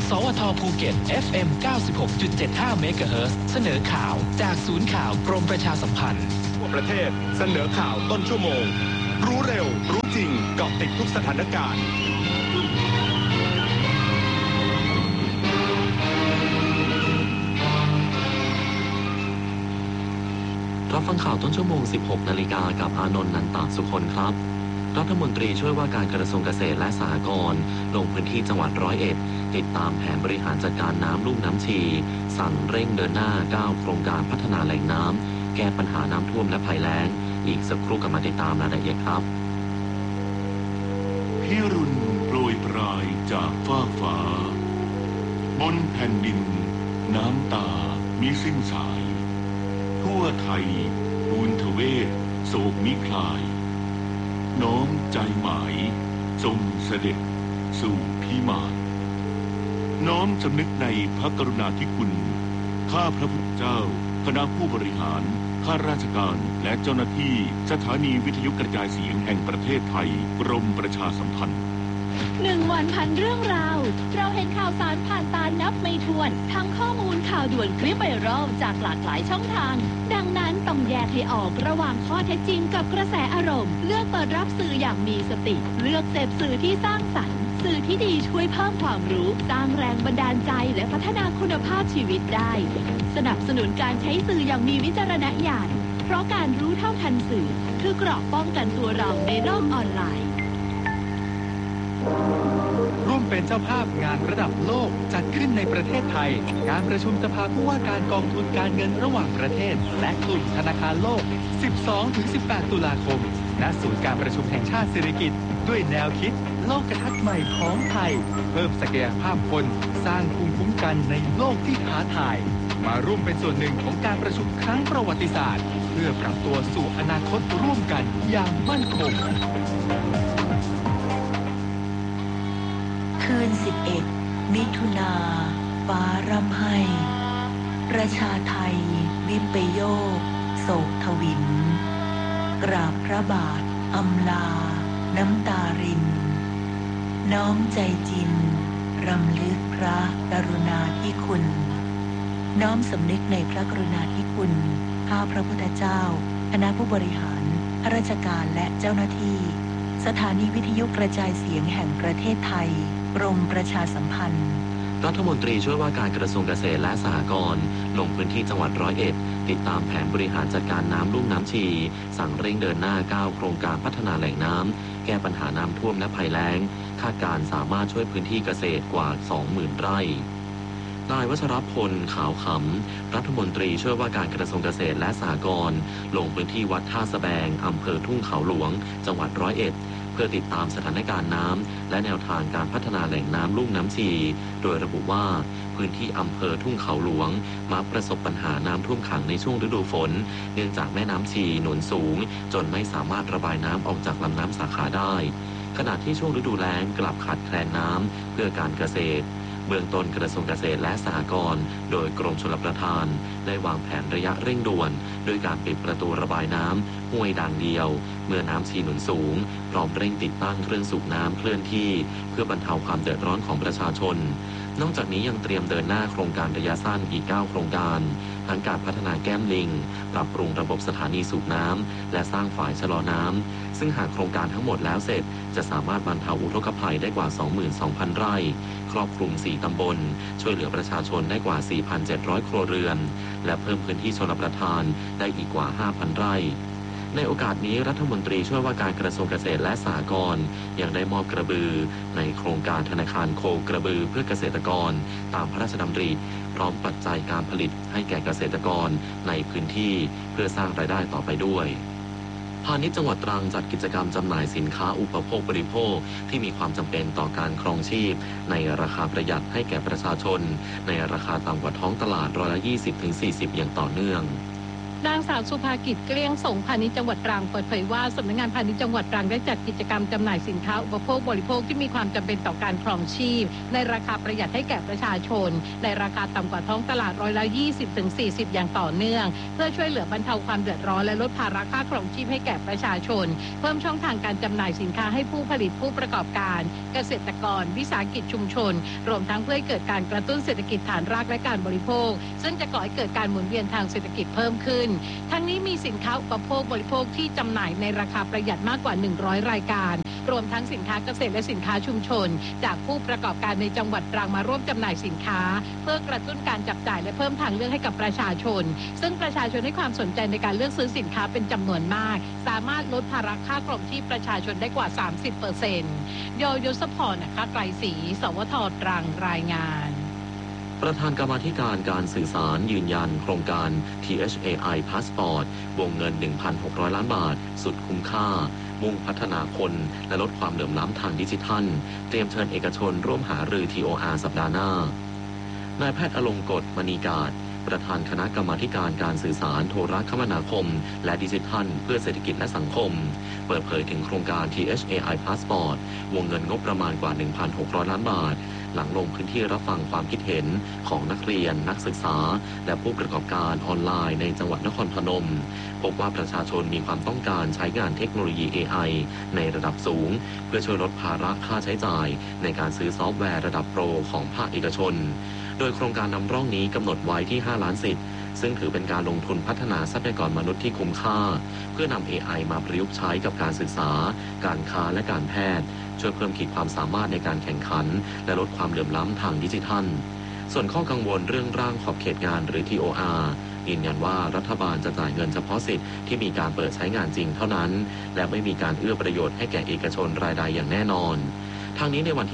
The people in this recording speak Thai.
สวทภูเก็ต FM 96.75 เมกะเฮิรตซ์เสนอข่าวจากศูนย์ข่าวกรมประชาสัมพันธ์ทั่วประเทศเสนอข่าวต้นชั่วโมงรู้เร็วรู้จริงเกาะติดทุกสถานการณ์รับฟังข่าวต้นชั่วโมง 16 นาฬิกากับอานนท์ นันตะสุคนครับรัฐมนตรีช่วยว่าการกระทรวงเกษตรและสหกรณ์ลงพื้นที่จังหวัดร้อยเอ็ดติดตามแผนบริหารจัดการน้ำลุ่มน้ำชีสั่งเร่งเดินหน้า9โครงการพัฒนาแหล่งน้ำแก้ปัญหาน้ำท่วมและภัยแล้งอีกสักครู่กลับมาติดตามรายละเอียดครับพิรุณโปรยปลายจากฟากฟ้าบนแผ่นดินน้ำตามิสิ้นสายทั่วไทยบูญทเวศโศกมิคลายน้อมใจหมายทรงเสด็จสู่พิมานน้อมสำนึกในพระกรุณาธิคุณข้าพระพุทธเจ้าคณะผู้บริหารข้าราชการและเจ้าหน้าที่สถานีวิทยุกระจายเสียงแห่งประเทศไทยกรมประชาสัมพันธ์ 1 วันพันเรื่องราวเราเห็นข่าวสารผ่านตานับไม่ถ้วนทั้งข้อมูลข่าวด่วนคลิปไวรัลจากหลากหลายช่องทางดังนั้นต้องแยกให้ออกระหว่างข้อเท็จจริงกับกระแสอารมณ์เลือกเปิดรับสื่ออย่างมีสติเลือกเสพสื่อที่สร้างสรรค์สื่อที่ดีช่วยเพิ่มความรู้สร้างแรงบันดาลใจและพัฒนาคุณภาพชีวิตได้สนับสนุนการใช้สื่ออย่างมีวิจารณญาณเพราะการรู้เท่าทันสื่อคือเกราะป้องกันตัวเราในโลกออนไลน์ร่วมเป็นเจ้าภาพงานระดับโลกจัดขึ้นในประเทศไทยการประชุมสภาผู้ว่าการกองทุนการเงินระหว่างประเทศและกลุ่มธนาคารโลก 12-18 ตุลาคมณศูนย์การประชุมแห่งชาติสิริกิติ์ด้วยแนวคิดโลกทัศน์ใหม่ของไทยเพิ่มศักยภาพคนสร้างภูมิคุ้มกันในโลกที่ท้าทายมาร่วมเป็นส่วนหนึ่งของการประชุมครั้งประวัติศาสตร์เพื่อปรับตัวสู่อนาคตร่วมกันอย่างมั่นคงคืน11 มิถุนาฟ้าร่ำไห้ประชาไทยวิปโยคโศกทวินกราบพระบาทอำลาน้ำตารินน้อมใจจินรำลึกพระกรุณาธิคุณน้อมสำนึกในพระกรุณาธิคุณข้าพระพุทธเจ้าคณะผู้บริหารข้าราชการและเจ้าหน้าที่สถานีวิทยุกระจายเสียงแห่งประเทศไทยกรมประชาสัมพันธ์รัฐมนตรีช่วยว่าการกระทรวงเกษตรและสหกรณ์ลงพื้นที่จังหวัดร้อยเอ็ดติดตามแผนบริหารจัดการน้ำลุ่มน้ำชีสั่งเร่งเดินหน้า9โครงการพัฒนาแหล่งน้ำแก้ปัญหาน้ำท่วมและภัยแล้งคาดการสามารถช่วยพื้นที่เกษตรกว่า 20,000 ไร่นายวัชรพลขาวขำรัฐมนตรีช่วยว่าการกระทรวงเกษตรและสหกรณ์ลงพื้นที่วัดท่าสะแบงอำเภอทุ่งเขาหลวงจังหวัดร้อยเอ็ดเพื่อติดตามสถานการณ์น้ำและแนวทางการพัฒนาแหล่งน้ำลุ่มน้ำชีโดยระบุว่าพื้นที่อำเภอทุ่งเขาหลวงมักประสบปัญหาน้ำท่วมขังในช่วงฤดูฝนเนื่องจากแม่น้ำชีหนุนสูงจนไม่สามารถระบายน้ำออกจากลำน้ำสาขาได้ขณะที่ช่วงฤดูแล้งกลับขาดแคลนน้ำเพื่อการเกษตรเบื้องต้นกระทรวงเกษตรและสหกรณ์โดยกรมชลประทานได้วางแผนระยะเร่งด่วนโดยการปิดประตูระบายน้ำห้วยด่างเดียวเมื่อน้ำชีหนุนสูงพร้อมเร่งติดตั้งเครื่องสูบน้ำเคลื่อนที่เพื่อบรรเทาความเดือดร้อนของประชาชนนอกจากนี้ยังเตรียมเดินหน้าโครงการระยะสั้นอีก9โครงการทั้งการพัฒนาแก้มลิงปรับปรุงระบบสถานีสูบน้ำและสร้างฝายชะลอน้ำซึ่งหากโครงการทั้งหมดแล้วเสร็จจะสามารถบรรเทาอุทกภัยได้กว่า 22,000 ไร่ครอบคลุม4ตำบลช่วยเหลือประชาชนได้กว่า 4,700 ครัวเรือนและเพิ่มพื้นที่ชลประทานได้อีกกว่า 5,000 ไร่ในโอกาสนี้รัฐมนตรีช่วยว่าการกระทรวงเกษตรและสหกรณ์ยังได้มอบกระบือในโครงการธนาคารโคกระบือเพื่อเกษตรกรตามพระราชดำริพร้อมปัจจัยการผลิตให้แก่เกษตรกรในพื้นที่เพื่อสร้างรายได้ต่อไปด้วยพาณิชย์จังหวัดตรังจัดกิจกรรมจำหน่ายสินค้าอุปโภคบริโภคที่มีความจำเป็นต่อการครองชีพในราคาประหยัดให้แก่ประชาชนในราคาต่ำกว่าท้องตลาด20-40%อย่างต่อเนื่องนางสาวสุภากิจเกลี้ยงสงพาณิชย์จังหวัดตรังเปิดเผยว่าสำนักงานพาณิชย์จังหวัดตรังได้จัดกิจกรรมจำหน่ายสินค้าอุปโภคบริโภคที่มีความจำเป็นต่อการครองชีพในราคาประหยัดให้แก่ประชาชนในราคาต่ำกว่าท้องตลาด20-40 อย่างต่อเนื่องเพื่อช่วยเหลือบรรเทาความเดือดร้อนและลดภาระค่าครองชีพให้แก่ประชาชนเพิ่มช่องทางการจำหน่ายสินค้าให้ผู้ผลิตผู้ประกอบการเกษตรกรวิสาหกิจชุมชนรวมทั้งเพื่อให้เกิดการกระตุ้นเศรษฐกิจฐานรากและการบริโภคซึ่งจะก่อให้เกิดการหมุนเวียนทางเศรษฐกิจเพิ่มขึ้นทั้งนี้มีสินค้าอุปโภคบริโภคที่จำหน่ายในราคาประหยัดมากกว่า100รายการรวมทั้งสินค้าเกษตรและสินค้าชุมชนจากผู้ประกอบการในจังหวัดตรังมาร่วมจำหน่ายสินค้าเพื่อกระตุ้นการจับจ่ายและเพิ่มทางเลือกให้กับประชาชนซึ่งประชาชนให้ความสนใจในการเลือกซื้อสินค้าเป็นจำนวนมากสามารถลดภาระค่าครองชีพประชาชนได้กว่า 30% ยศพร นะคะไตรศรีสวท.ตรังรายงานประธานกรรมาธิการการสื่อสารยืนยันโครงการ THAI Passport วงเงิน 1,600 ล้านบาทสุดคุ้มค่ามุ่งพัฒนาคนและลดความเหลื่อมล้ำทางดิจิทัลเตรียมเชิญเอกชนร่วมหารือ TOR สัปดาห์หน้านายแพทย์อลงกฎมณีกาศประธานคณะกรรมาธิการการสื่อสารโทรคมนาคมและดิจิทัลเพื่อเศรษฐกิจและสังคมเปิดเผยถึงโครงการ THAI Passport วงเงินงบประมาณกว่า 1,600 ล้านบาทหลังลงพื้นที่รับฟังความคิดเห็นของนักเรียนนักศึกษาและผู้ประกอบการออนไลน์ในจังหวัดนครพนมพบว่าประชาชนมีความต้องการใช้งานเทคโนโลยี AI ในระดับสูงเพื่อช่วยลดภาระค่าใช้จ่ายในการซื้อซอฟต์แวร์ระดับโปรของภาคเอกชนโดยโครงการนำร่องนี้กำหนดไว้ที่5ล้านสิทธิ์ซึ่งถือเป็นการลงทุนพัฒนาทรัพยากรมนุษย์ที่คุ้มค่าเพื่อนำ AI มาประยุกต์ใช้กับการศึกษาการค้าและการแพทย์ช่วยเพิ่มขีดความสามารถในการแข่งขันและลดความเหลื่อมล้ำทางดิจิทัลส่วนข้อกังวลเรื่องร่างขอบเขตงานหรือ TOR ยืนยันว่ารัฐบาลจะจ่ายเงินเฉพาะสิทธิ์ที่มีการเปิดใช้งานจริงเท่านั้นและไม่มีการเอื้อประโยชน์ให้แก่เอกชนรายใดอย่างแน่นอนทางนี้ในวันที่